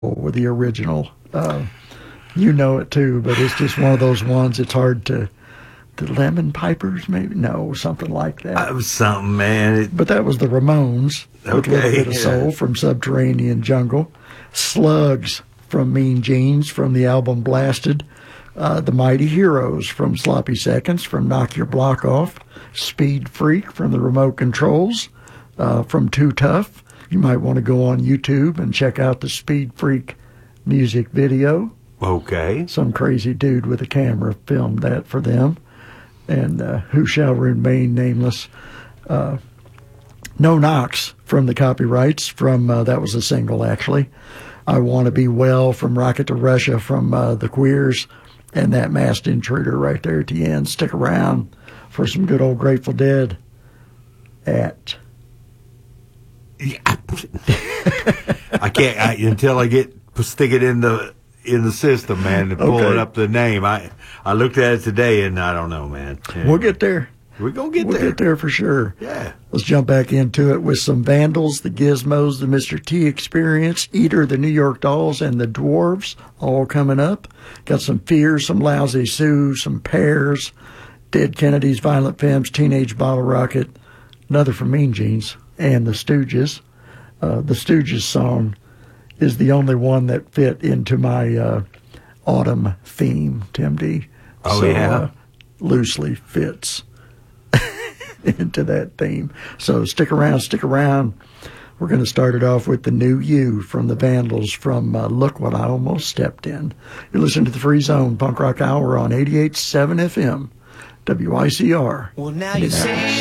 with the original. You know it too, but it's just one of those ones. It's hard to. The Lemon Pipers, maybe? No, something like that. That was something, man. But that was the Ramones. Okay, with a little bit of soul from Subterranean Jungle. Slugs from Mean Jeans from the album Blasted. The Mighty Heroes from Sloppy Seconds from Knock Your Block Off. Speed Freak from the Remote Controls from Too Tough. You might want to go on YouTube and check out the Speed Freak music video. Okay. Some crazy dude with a camera filmed that for them. And Who Shall Remain Nameless. No Knocks from the Copyrights from, that was a single actually. I Want to Be Well from Rocket to Russia from the Queers. And that Masked Intruder right there at the end. Stick around for some good old Grateful Dead at... I can't until I stick it in the system, man, and pull it up the name. I looked at it today, and I don't know, man. Anyway, we'll get there. We're going to get there. We'll get there for sure. Yeah. Let's jump back into it with some Vandals, the Gizmos, the Mr. T Experience, Eater, the New York Dolls, and the Dwarves all coming up. Got some Fear, some Lousy Sue, some Pears, Dead Kennedys, Violent Femmes, Teenage Bottle Rocket, another from Mean Jeans, and the Stooges. The Stooges song is the only one that fit into my autumn theme, Tim D. Oh, yeah. Loosely fits into that theme. So stick around. We're going to start it off with the New You from the Vandals from Look What I Almost Stepped In. You're listening to the Free Zone Punk Rock Hour on 88.7 FM, WICR. Well, now you see